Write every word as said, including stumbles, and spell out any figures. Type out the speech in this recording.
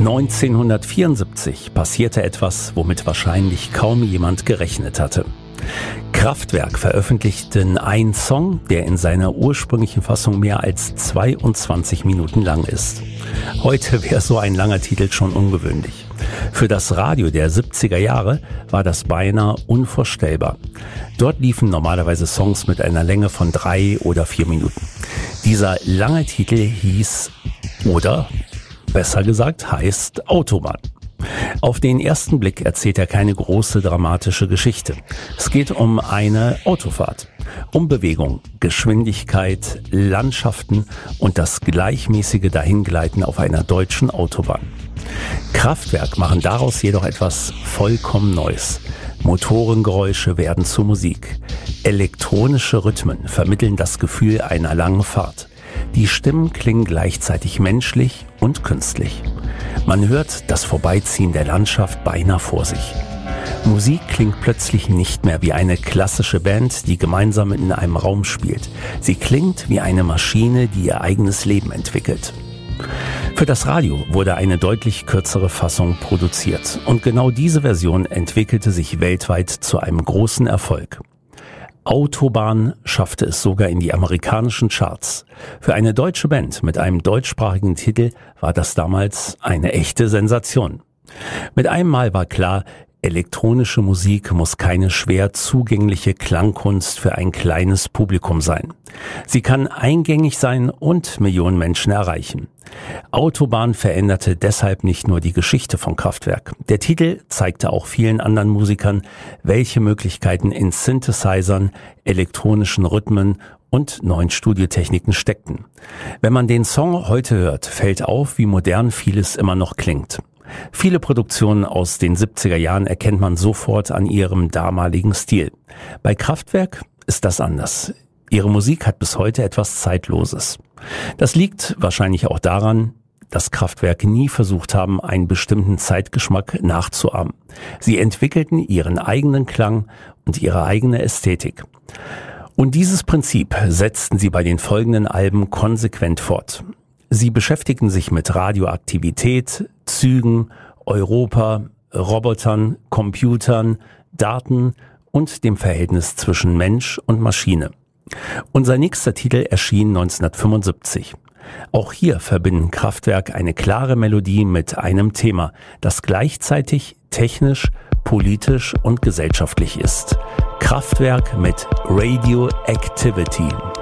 neunzehnhundertvierundsiebzig passierte etwas, womit wahrscheinlich kaum jemand gerechnet hatte. Kraftwerk veröffentlichten einen Song, der in seiner ursprünglichen Fassung mehr als zweiundzwanzig Minuten lang ist. Heute wäre so ein langer Titel schon ungewöhnlich. Für das Radio der siebziger Jahre war das beinahe unvorstellbar. Dort liefen normalerweise Songs mit einer Länge von drei oder vier Minuten. Dieser lange Titel hieß, oder besser gesagt heißt, Autobahn. Auf den ersten Blick erzählt er keine große dramatische Geschichte. Es geht um eine Autofahrt, um Bewegung, Geschwindigkeit, Landschaften und das gleichmäßige Dahingleiten auf einer deutschen Autobahn. Kraftwerk machen daraus jedoch etwas vollkommen Neues. Motorengeräusche werden zur Musik. Elektronische Rhythmen vermitteln das Gefühl einer langen Fahrt. Die Stimmen klingen gleichzeitig menschlich und künstlich. Man hört das Vorbeiziehen der Landschaft beinahe vor sich. Musik klingt plötzlich nicht mehr wie eine klassische Band, die gemeinsam in einem Raum spielt. Sie klingt wie eine Maschine, die ihr eigenes Leben entwickelt. Für das Radio wurde eine deutlich kürzere Fassung produziert und genau diese Version entwickelte sich weltweit zu einem großen Erfolg. Autobahn schaffte es sogar in die amerikanischen Charts. Für eine deutsche Band mit einem deutschsprachigen Titel war das damals eine echte Sensation. Mit einem Mal war klar, elektronische Musik muss keine schwer zugängliche Klangkunst für ein kleines Publikum sein. Sie kann eingängig sein und Millionen Menschen erreichen. Autobahn veränderte deshalb nicht nur die Geschichte von Kraftwerk. Der Titel zeigte auch vielen anderen Musikern, welche Möglichkeiten in Synthesizern, elektronischen Rhythmen und neuen Studiotechniken steckten. Wenn man den Song heute hört, fällt auf, wie modern vieles immer noch klingt. Viele Produktionen aus den siebziger Jahren erkennt man sofort an ihrem damaligen Stil. Bei Kraftwerk ist das anders. Ihre Musik hat bis heute etwas Zeitloses. Das liegt wahrscheinlich auch daran, dass Kraftwerk nie versucht haben, einen bestimmten Zeitgeschmack nachzuahmen. Sie entwickelten ihren eigenen Klang und ihre eigene Ästhetik. Und dieses Prinzip setzten sie bei den folgenden Alben konsequent fort. Sie beschäftigten sich mit Radioaktivität, Zügen, Europa, Robotern, Computern, Daten und dem Verhältnis zwischen Mensch und Maschine. Unser nächster Titel erschien neunzehnhundertfünfundsiebzig. Auch hier verbinden Kraftwerk eine klare Melodie mit einem Thema, das gleichzeitig technisch, politisch und gesellschaftlich ist. Kraftwerk mit Radioactivity.